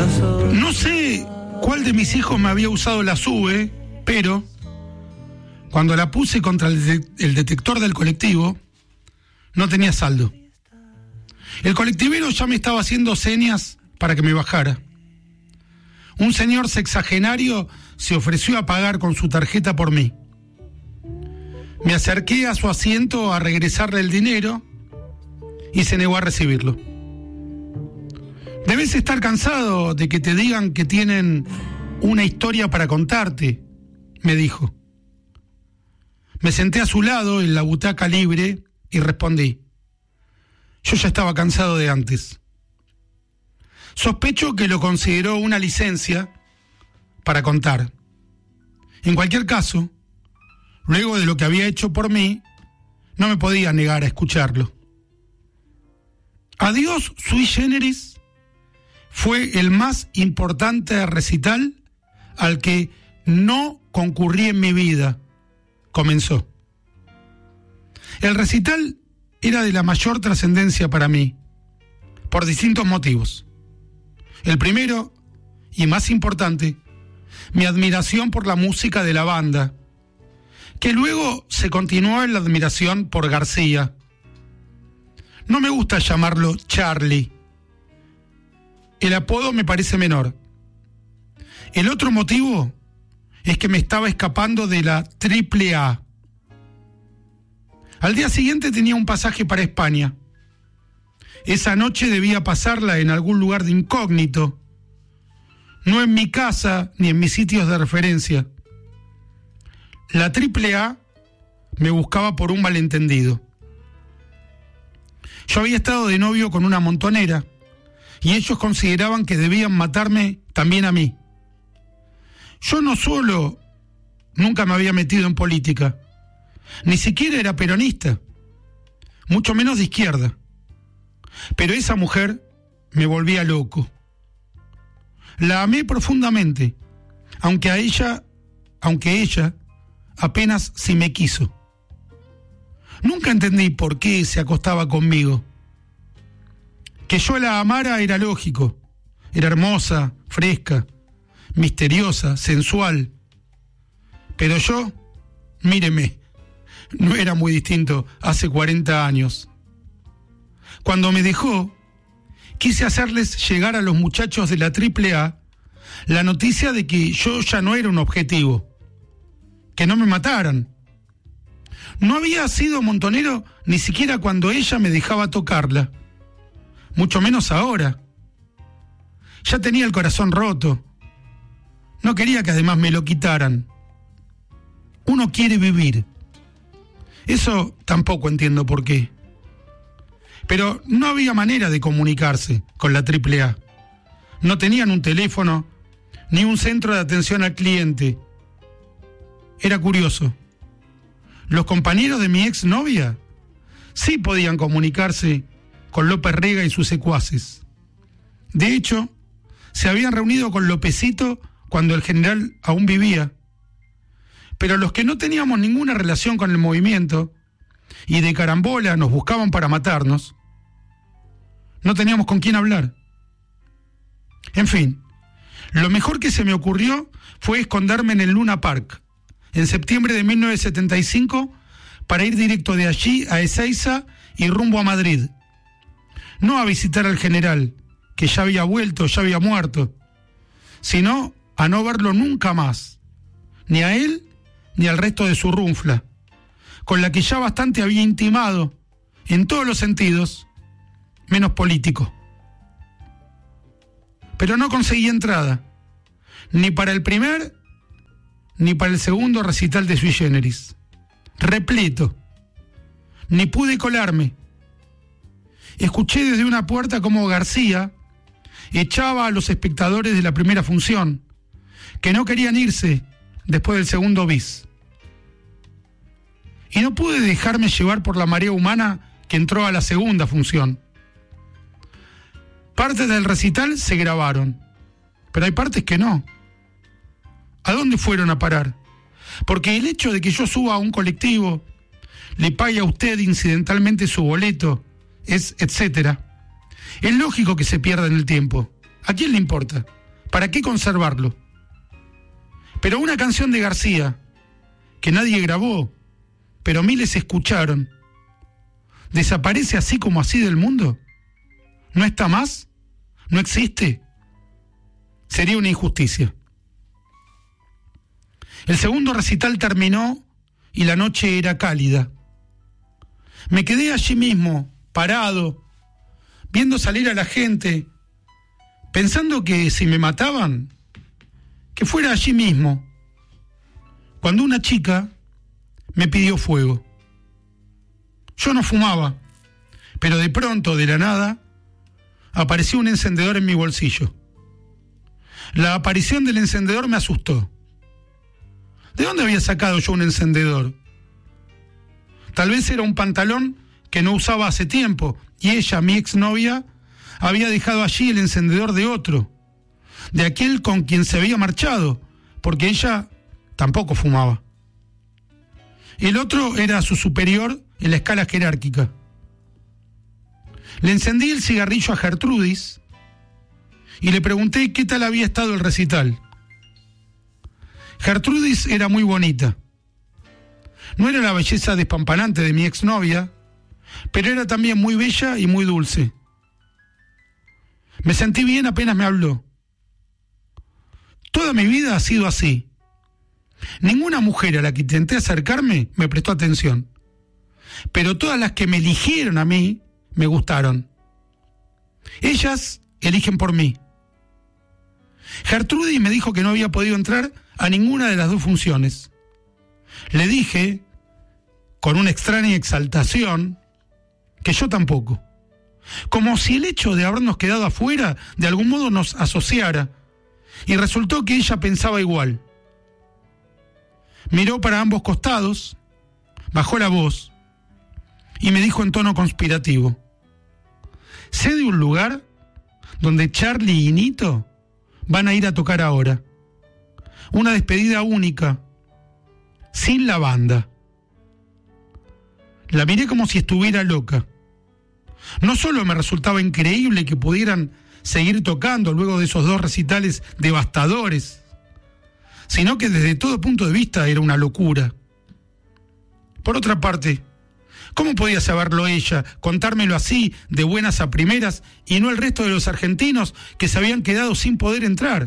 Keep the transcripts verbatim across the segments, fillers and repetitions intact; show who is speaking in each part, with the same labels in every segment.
Speaker 1: No sé cuál de mis hijos me había usado la SUBE, pero cuando la puse contra el, de- el detector del colectivo, no tenía saldo. El colectivero ya me estaba haciendo señas para que me bajara. Un señor sexagenario se ofreció a pagar con su tarjeta por mí. Me acerqué a su asiento a regresarle el dinero y se negó a recibirlo. Debes estar cansado de que te digan que tienen una historia para contarte, me dijo. Me senté a su lado en la butaca libre y respondí. Yo ya estaba cansado de antes. Sospecho que lo consideró una licencia para contar. En cualquier caso, luego de lo que había hecho por mí, no me podía negar a escucharlo. Adiós Sui Generis fue el más importante recital al que no concurrí en mi vida, comenzó. El recital era de la mayor trascendencia para mí, por distintos motivos. El primero, y más importante, mi admiración por la música de la banda, que luego se continuó en la admiración por García. No me gusta llamarlo Charlie. El apodo me parece menor. El otro motivo es que me estaba escapando de la triple A. Al día siguiente tenía un pasaje para España. Esa noche debía pasarla en algún lugar de incógnito, no en mi casa ni en mis sitios de referencia. La triple A me buscaba por un malentendido. Yo había estado de novio con una montonera y ellos consideraban que debían matarme también a mí. Yo no solo nunca me había metido en política, ni siquiera era peronista, mucho menos de izquierda. Pero esa mujer me volvía loco. La amé profundamente, aunque a ella, aunque ella apenas si me quiso. Nunca entendí por qué se acostaba conmigo. Que yo la amara era lógico. Era hermosa, fresca, misteriosa, sensual. Pero yo, míreme, no era muy distinto hace cuarenta años. Cuando me dejó, quise hacerles llegar a los muchachos de la triple A la noticia de que yo ya no era un objetivo, que no me mataran. No había sido montonero ni siquiera cuando ella me dejaba tocarla, mucho menos ahora. Ya tenía el corazón roto. No quería que además me lo quitaran. Uno quiere vivir. Eso tampoco entiendo por qué. Pero no había manera de comunicarse con la triple A. No tenían un teléfono ni un centro de atención al cliente. Era curioso. Los compañeros de mi exnovia sí podían comunicarse con López Rega y sus secuaces. De hecho, se habían reunido con Lópezito cuando el general aún vivía. Pero los que no teníamos ninguna relación con el movimiento y de carambola nos buscaban para matarnos, no teníamos con quién hablar. En fin, lo mejor que se me ocurrió fue esconderme en el Luna Park en septiembre de mil novecientos setenta y cinco para ir directo de allí a Ezeiza y rumbo a Madrid. No a visitar al general, que ya había vuelto, ya había muerto, sino a no verlo nunca más, ni a él ni al resto de su runfla, con la que ya bastante había intimado, en todos los sentidos, menos político. Pero no conseguí entrada, ni para el primer ni para el segundo recital de Sui Generis. Repleto. Ni pude colarme. Escuché desde una puerta cómo García echaba a los espectadores de la primera función, que no querían irse después del segundo bis. Y no pude dejarme llevar por la marea humana que entró a la segunda función. Partes del recital se grabaron, pero hay partes que no. ¿A dónde fueron a parar? Porque el hecho de que yo suba a un colectivo, le pague a usted incidentalmente su boleto, es etcétera, es lógico que se pierda en el tiempo. ¿A quién le importa? ¿Para qué conservarlo? Pero una canción de García, que nadie grabó, pero miles escucharon, ¿desaparece así como así del mundo? ¿No está más? ¿No existe? Sería una injusticia. El segundo recital terminó y la noche era cálida. Me quedé allí mismo, parado, viendo salir a la gente, pensando que si me mataban, que fuera allí mismo, cuando una chica me pidió fuego. Yo no fumaba, pero de pronto, de la nada, apareció un encendedor en mi bolsillo. La aparición del encendedor me asustó. ¿De dónde había sacado yo un encendedor? Tal vez era un pantalón que no usaba hace tiempo, y ella, mi exnovia, había dejado allí el encendedor de otro, de aquel con quien se había marchado, porque ella tampoco fumaba. El otro era su superior en la escala jerárquica. Le encendí el cigarrillo a Gertrudis y le pregunté qué tal había estado el recital. Gertrudis era muy bonita. No era la belleza despampanante de mi exnovia, pero era también muy bella y muy dulce. Me sentí bien apenas me habló. Toda mi vida ha sido así. Ninguna mujer a la que intenté acercarme me prestó atención, pero todas las que me eligieron a mí me gustaron. Ellas eligen por mí. Gertrudis me dijo que no había podido entrar a ninguna de las dos funciones. Le dije, con una extraña exaltación, que yo tampoco. Como si el hecho de habernos quedado afuera de algún modo nos asociara, y resultó que ella pensaba igual. Miró para ambos costados, bajó la voz y me dijo en tono conspirativo: sé de un lugar donde Charlie y Nito van a ir a tocar ahora. Una despedida única, sin la banda. La miré como si estuviera loca. No solo me resultaba increíble que pudieran seguir tocando luego de esos dos recitales devastadores, sino que desde todo punto de vista era una locura. Por otra parte, ¿cómo podía saberlo ella, contármelo así, de buenas a primeras, y no el resto de los argentinos que se habían quedado sin poder entrar?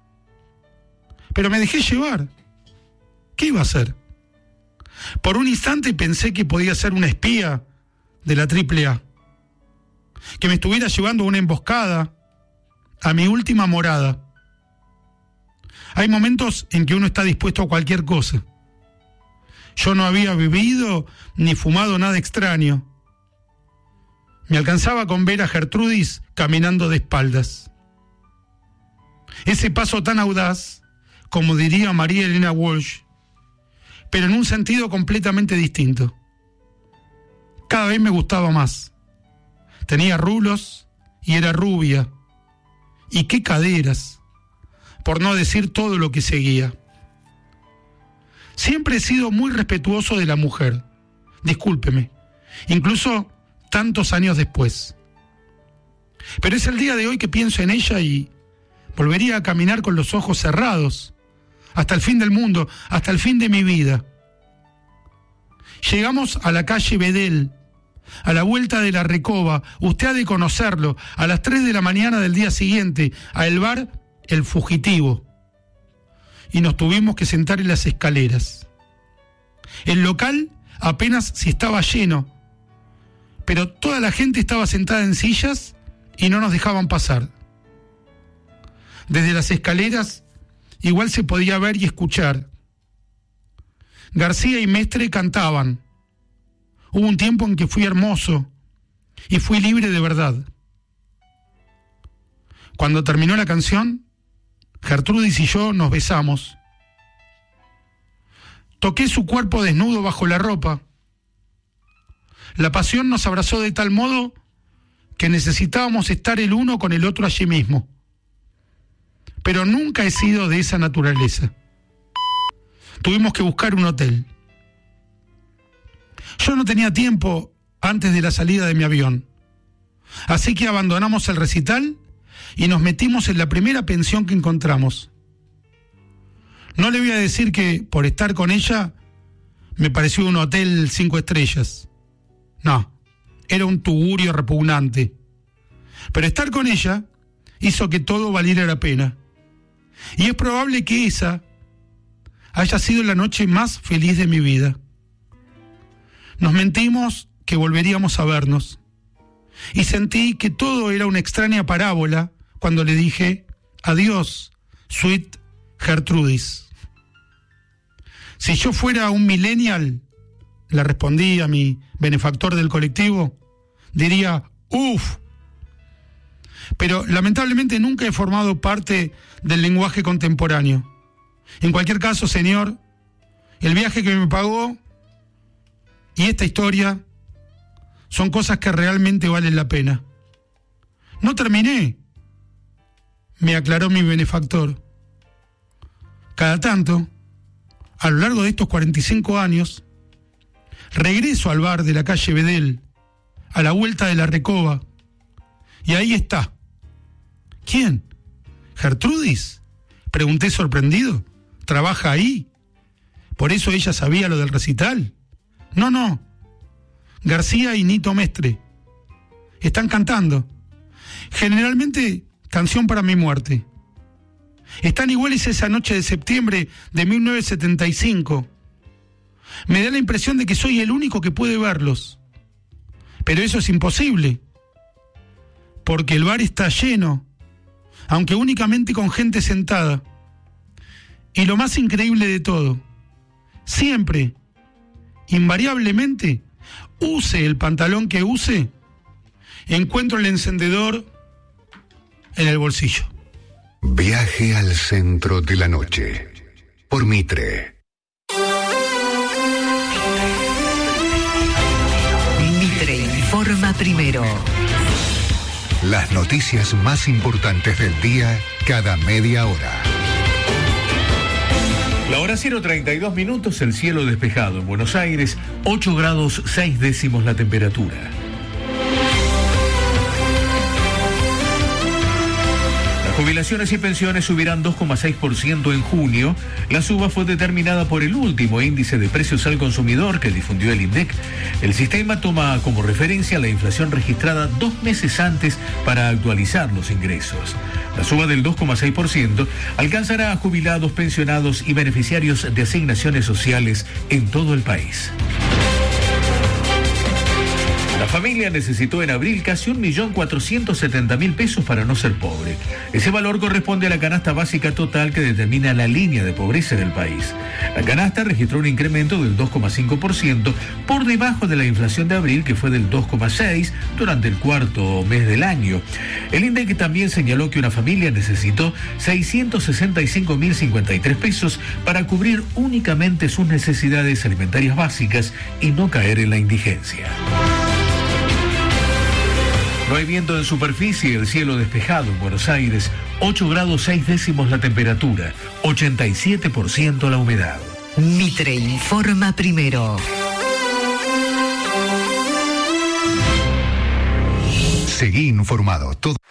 Speaker 1: Pero me dejé llevar. ¿Qué iba a hacer? Por un instante pensé que podía ser una espía de la triple A, que me estuviera llevando a una emboscada, a mi última morada. Hay momentos en que uno está dispuesto a cualquier cosa. Yo no había bebido ni fumado nada extraño. Me alcanzaba con ver a Gertrudis caminando de espaldas. Ese paso tan audaz, como diría María Elena Walsh, pero en un sentido completamente distinto. Cada vez me gustaba más. Tenía rulos y era rubia. Y qué caderas, por no decir todo lo que seguía. Siempre he sido muy respetuoso de la mujer, discúlpeme, incluso tantos años después. Pero es el día de hoy que pienso en ella y volvería a caminar con los ojos cerrados, hasta el fin del mundo, hasta el fin de mi vida. Llegamos a la calle Bedel, a la vuelta de la Recoba, usted ha de conocerlo, a las tres de la mañana del día siguiente, a el bar El Fugitivo. Y nos tuvimos que sentar en las escaleras. El local apenas si estaba lleno, pero toda la gente estaba sentada en sillas y no nos dejaban pasar. Desde las escaleras igual se podía ver y escuchar. García y Mestre cantaban. Hubo un tiempo en que fui hermoso y fui libre de verdad. Cuando terminó la canción, Gertrudis y yo nos besamos. Toqué su cuerpo desnudo bajo la ropa. La pasión nos abrazó de tal modo que necesitábamos estar el uno con el otro allí mismo. Pero nunca he sido de esa naturaleza. Tuvimos que buscar un hotel. Yo no tenía tiempo antes de la salida de mi avión. Así que abandonamos el recital y nos metimos en la primera pensión que encontramos. No le voy a decir que por estar con ella me pareció un hotel cinco estrellas. No, era un tugurio repugnante. Pero estar con ella hizo que todo valiera la pena. Y es probable que esa haya sido la noche más feliz de mi vida. Nos mentimos que volveríamos a vernos. Y sentí que todo era una extraña parábola cuando le dije, adiós, sweet Gertrudis. Si yo fuera un millennial, le respondí a mi benefactor del colectivo, diría, uff. Pero lamentablemente nunca he formado parte del lenguaje contemporáneo. En cualquier caso, señor, el viaje que me pagó y esta historia son cosas que realmente valen la pena. No terminé, me aclaró mi benefactor. Cada tanto, a lo largo de estos cuarenta y cinco años, regreso al bar de la calle Bedel, a la vuelta de la Recoba, y ahí está. ¿Quién? ¿Gertrudis? Pregunté sorprendido. ¿Trabaja ahí? ¿Por eso ella sabía lo del recital? No, no. García y Nito Mestre. Están cantando. Generalmente, Canción para mi muerte. Están iguales esa noche de septiembre de mil novecientos setenta y cinco. Me da la impresión de que soy el único que puede verlos. Pero eso es imposible. Porque el bar está lleno, aunque únicamente con gente sentada. Y lo más increíble de todo, siempre, invariablemente, use el pantalón que use, encuentro el encendedor en el bolsillo.
Speaker 2: Viaje al centro de la noche, por Mitre.
Speaker 3: Mitre informa primero.
Speaker 2: Las noticias más importantes del día, cada media hora.
Speaker 4: La hora cero treinta y dos minutos, el cielo despejado en Buenos Aires, ocho grados seis décimos la temperatura. Jubilaciones y pensiones subirán dos coma seis por ciento en junio. La suba fue determinada por el último índice de precios al consumidor que difundió el INDEC. El sistema toma como referencia la inflación registrada dos meses antes para actualizar los ingresos. La suba del dos coma seis por ciento alcanzará a jubilados, pensionados y beneficiarios de asignaciones sociales en todo el país. La familia necesitó en abril casi un millón cuatrocientos setenta mil pesos para no ser pobre. Ese valor corresponde a la canasta básica total que determina la línea de pobreza del país. La canasta registró un incremento del dos coma cinco por ciento por debajo de la inflación de abril, que fue del dos coma seis por ciento durante el cuarto mes del año. El INDEC también señaló que una familia necesitó seiscientos sesenta y cinco mil cincuenta y tres pesos para cubrir únicamente sus necesidades alimentarias básicas y no caer en la indigencia. No hay viento en superficie, el cielo despejado en Buenos Aires, ocho grados seis décimos la temperatura, ochenta y siete por ciento la humedad.
Speaker 3: Mitre informa primero.
Speaker 2: Seguí informado. Todo